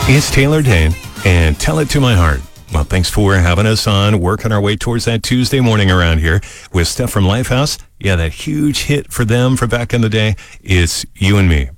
It's Taylor Dane, and Tell It to My Heart. Well, thanks for having us on, working our way towards that Tuesday morning around here with Steph from Lifehouse. Yeah, that huge hit for them from back in the day is You and Me.